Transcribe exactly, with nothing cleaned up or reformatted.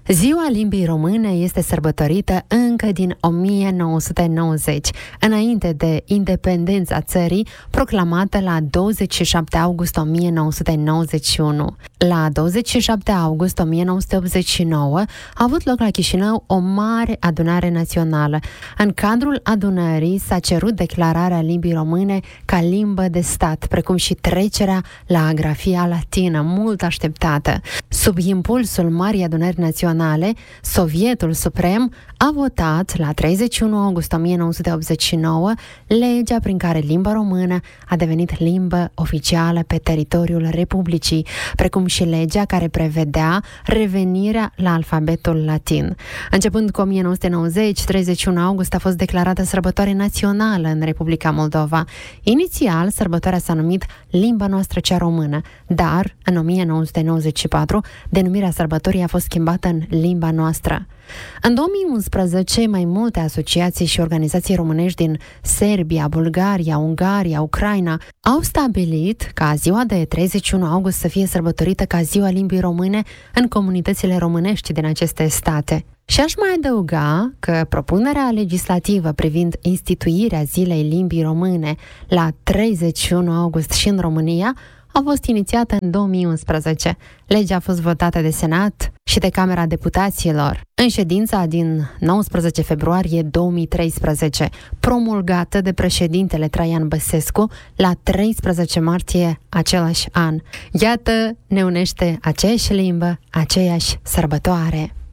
Ziua limbii române este sărbătorită încă din o mie nouă sute nouăzeci, înainte de independența țării, proclamată la douăzeci și șapte august o mie nouă sute nouăzeci și unu. La douăzeci și șapte august o mie nouă sute optzeci și nouă a avut loc la Chișinău o mare adunare națională. În cadrul adunării s-a cerut declararea limbii române ca limbă de stat, precum și trecerea la grafia latină, mult așteptată. Sub impulsul Marii Adunări Naționale, Sovietul Suprem a votat la treizeci și unu august o mie nouă sute optzeci și nouă legea prin care limba română a devenit limbă oficială pe teritoriul Republicii, precum și legea care prevedea revenirea la alfabetul latin. Începând cu o mie nouă sute nouăzeci, treizeci și unu august a fost declarată sărbătoare națională în Republica Moldova. Inițial, sărbătoarea s-a numit Limba noastră cea română, dar în o mie nouă sute nouăzeci și patru denumirea sărbătorii a fost schimbată în Limba noastră. În două mii unsprezece, mai multe asociații și organizații românești din Serbia, Bulgaria, Ungaria, Ucraina au stabilit ca ziua de treizeci și unu august să fie sărbătorită ca ziua limbii române în comunitățile românești din aceste state. Și aș mai adăuga că propunerea legislativă privind instituirea Zilei Limbii Române la treizeci și unu august și în România a fost inițiată în două mii unsprezece. Legea a fost votată de Senat și de Camera Deputaților în ședința din nouăsprezece februarie două mii treisprezece, promulgată de președintele Traian Băsescu la treisprezece martie același an. Iată, ne unește aceeași limbă, aceeași sărbătoare.